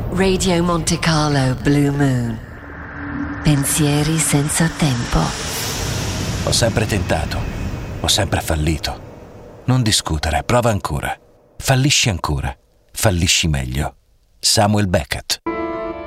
Radio Monte Carlo Blue Moon. Pensieri senza tempo. Ho sempre tentato, ho sempre fallito. Non discutere, prova ancora. Fallisci ancora, fallisci meglio. Samuel Beckett.